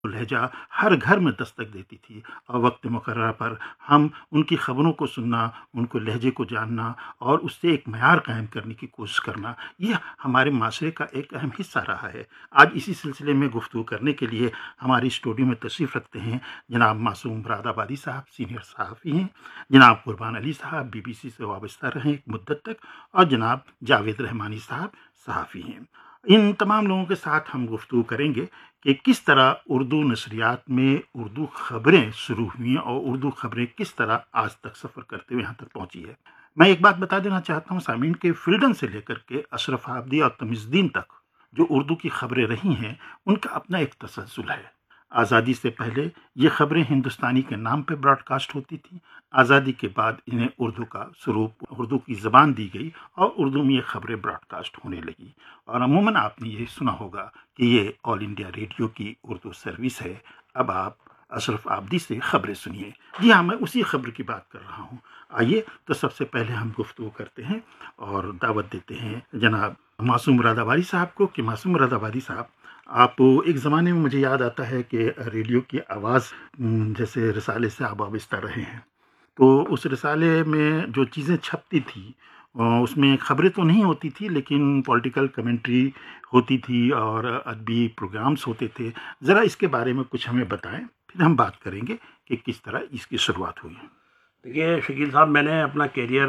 لہجہ ہر گھر میں دستک دیتی تھی، اور وقت مقررہ پر ہم ان کی خبروں کو سننا، ان کو لہجے کو جاننا اور اس سے ایک معیار قائم کرنے کی کوشش کرنا، یہ ہمارے معاشرے کا ایک اہم حصہ رہا ہے۔ آج اسی سلسلے میں گفتگو کرنے کے لیے ہماری اسٹوڈیو میں تشریف رکھتے ہیں جناب معصوم مراد آبادی صاحب، سینئر صحافی ہیں، جناب قربان علی صاحب BBC سے وابستہ رہے ایک مدت تک، اور جناب جاوید رحمانی صاحب صحافی ہیں۔ ان تمام لوگوں کے ساتھ ہم گفتگو کریں گے کہ کس طرح اردو نشریات میں اردو خبریں شروع ہوئیں اور اردو خبریں کس طرح آج تک سفر کرتے ہوئے یہاں تک پہنچی ہے۔ میں ایک بات بتا دینا چاہتا ہوں سامعین کہ فلڈن سے لے کر کے اشرف آبدی اور تمیز الدین تک جو اردو کی خبریں رہی ہیں ان کا اپنا ایک تسلسل ہے۔ آزادی سے پہلے یہ خبریں ہندوستانی کے نام پہ براڈ کاسٹ ہوتی تھیں، آزادی کے بعد انہیں اردو کا سروپ، اردو کی زبان دی گئی اور اردو میں یہ خبریں براڈ کاسٹ ہونے لگی۔ اور عموماً آپ نے یہ سنا ہوگا کہ یہ آل انڈیا ریڈیو کی اردو سروس ہے۔ اب آپ اشرف آبدی سے خبریں سنیے۔ جی ہاں، میں اسی خبر کی بات کر رہا ہوں۔ آئیے تو سب سے پہلے ہم گفتگو کرتے ہیں اور دعوت دیتے ہیں جناب معصوم مراد آبادی صاحب کو کہ معصوم مراد آبادی صاحب، آپ ایک زمانے میں مجھے یاد آتا ہے کہ ریڈیو کی آواز جیسے رسالے سے آپ وابستہ رہے ہیں، تو اس رسالے میں جو چیزیں چھپتی تھی اس میں خبریں تو نہیں ہوتی تھی لیکن پولیٹیکل کمنٹری ہوتی تھی اور ادبی پروگرامز ہوتے تھے۔ ذرا اس کے بارے میں کچھ ہمیں بتائیں، پھر ہم بات کریں گے کہ کس طرح اس کی شروعات ہوئی۔ دیکھیے شکیل صاحب، میں نے اپنا کیریئر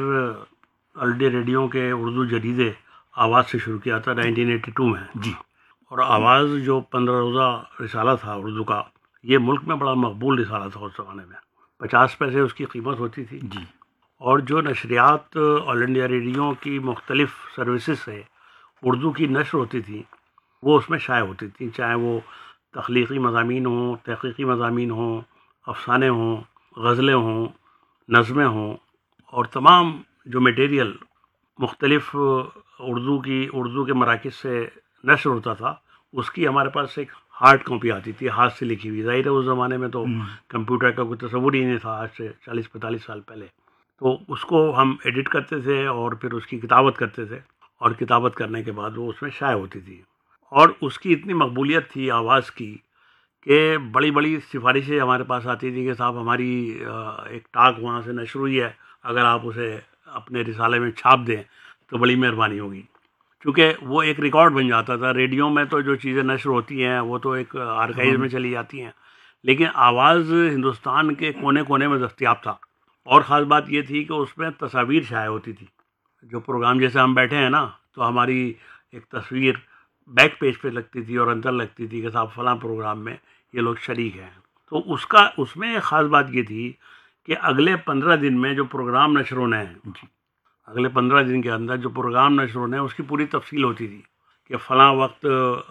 آل انڈیا ریڈیو کے اردو جریدے آواز سے شروع کیا تھا 1982 میں جی، اور آواز جو 15 روزہ رسالہ تھا اردو کا، یہ ملک میں بڑا مقبول رسالہ تھا اس زمانے میں۔ 50 پیسے اس کی قیمت ہوتی تھی، جی، اور جو نشریات آل انڈیا ریڈیو کی مختلف سروسز سے اردو کی نشر ہوتی تھی وہ اس میں شائع ہوتی تھیں، چاہے وہ تخلیقی مضامین ہوں، تحقیقی مضامین ہوں، افسانے ہوں، غزلیں ہوں، نظمیں ہوں، اور تمام جو میٹیریل مختلف اردو کے مراکز سے نشر ہوتا تھا اس کی ہمارے پاس ایک ہارڈ کاپی آتی تھی، ہاتھ سے لکھی ہوئی۔ ظاہر ہے اس زمانے میں تو کمپیوٹر کا کوئی تصور ہی نہیں تھا، آج سے 40-45 سال پہلے۔ تو اس کو ہم ایڈٹ کرتے تھے اور پھر اس کی کتابت کرتے تھے، اور کتابت کرنے کے بعد وہ اس میں شائع ہوتی تھی، اور اس کی اتنی مقبولیت تھی آواز کی کہ بڑی بڑی سفارشیں ہمارے پاس آتی تھی کہ صاحب ہماری ایک ٹاک وہاں سے نشر ہوئی ہے، اگر آپ اسے اپنے رسالے میں چھاپ دیں تو بڑی مہربانی ہوگی، کیونکہ وہ ایک ریکارڈ بن جاتا تھا۔ ریڈیو میں تو جو چیزیں نشر ہوتی ہیں وہ تو ایک آرکائیو میں چلی جاتی ہیں، لیکن آواز ہندوستان کے کونے کونے میں دستیاب تھا، اور خاص بات یہ تھی کہ اس میں تصاویر شائع ہوتی تھی۔ جو پروگرام جیسے ہم بیٹھے ہیں نا، تو ہماری ایک تصویر بیک پیج پہ لگتی تھی اور اندر لگتی تھی کہ صاحب فلاں پروگرام میں یہ لوگ شریک ہیں۔ تو اس میں ایک خاص بات یہ تھی کہ اگلے 15 دن میں جو پروگرام نشر ہونے ہیں، اگلے 15 دن کے اندر جو پروگرام نشر ہونے ہیں اس کی پوری تفصیل ہوتی تھی کہ فلاں وقت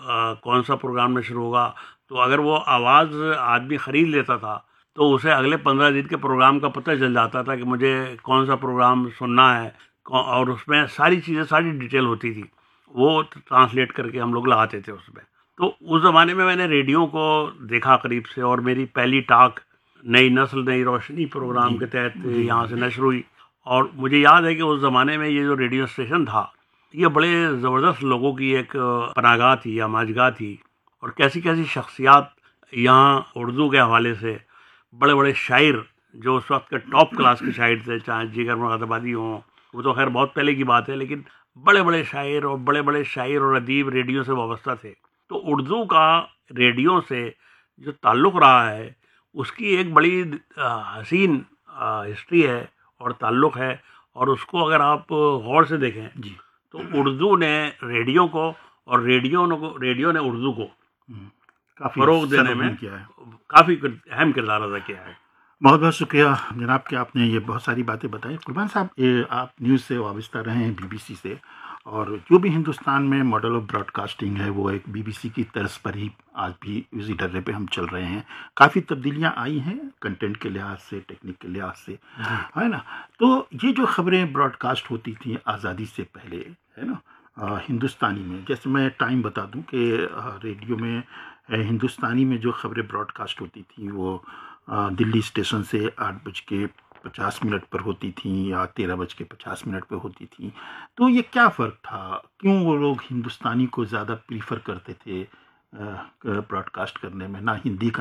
کون سا پروگرام نشر ہوگا۔ تو اگر وہ آواز آدمی خرید لیتا تھا تو اسے اگلے 15 دن کے پروگرام کا پتہ چل جاتا تھا کہ مجھے کون سا پروگرام سننا ہے، اور اس میں ساری چیزیں، ساری ڈیٹیل ہوتی تھی، وہ ٹرانسلیٹ کر کے ہم لوگ لگاتے تھے اس میں۔ تو اس زمانے میں نے ریڈیو کو دیکھا قریب سے، اور میری پہلی ٹاک نئی نسل نئی روشنی پروگرام کے تحت یہاں سے نشر ہوئی۔ اور مجھے یاد ہے کہ اس زمانے میں یہ جو ریڈیو اسٹیشن تھا یہ بڑے زبردست لوگوں کی ایک پناہ گاہ تھی یا ماجگاہ تھی، اور کیسی کیسی شخصیات یہاں اردو کے حوالے سے، بڑے بڑے شاعر جو اس وقت کے ٹاپ کلاس کے شاعر تھے، چاہے جگر مراد آبادی ہوں، وہ تو خیر بہت پہلے کی بات ہے، لیکن بڑے بڑے شاعر اور بڑے بڑے شاعر اور ادیب ریڈیو سے وابستہ تھے۔ تو اردو کا ریڈیو سے جو تعلق رہا ہے اس کی ایک بڑی حسین ہسٹری ہے اور تعلق ہے، اور اس کو اگر آپ غور سے دیکھیں تو اردو نے ریڈیو کو اور ریڈیو نے اردو کو فروغ دینے میں کافی اہم کردار ادا کیا ہے۔ بہت بہت شکریہ جناب کہ آپ نے یہ بہت ساری باتیں بتائیں۔ قربان صاحب، آپ نیوز سے وابستہ رہے ہیں BBC سے، اور جو بھی ہندوستان میں ماڈل آف براڈ کاسٹنگ ہے وہ ایک BBC کی طرز پر ہی آج بھی اسی ڈرے پہ ہم چل رہے ہیں۔ کافی تبدیلیاں آئی ہیں کنٹینٹ کے لحاظ سے، ٹیکنیک کے لحاظ سے، ہے نا۔ تو یہ جو خبریں براڈ کاسٹ ہوتی تھیں آزادی سے پہلے، ہے نا، ہندوستانی میں، جیسے میں ٹائم بتا دوں کہ ریڈیو میں ہندوستانی میں جو خبریں براڈ کاسٹ ہوتی تھیں وہ دلی اسٹیشن سے 8:50 پر ہوتی تھیں یا 13:50 پہ ہوتی تھیں۔ تو یہ کیا فرق تھا؟ کیوں وہ لوگ ہندوستانی کو زیادہ پریفر کرتے تھے براڈ کاسٹ کرنے میں، نہ ہندی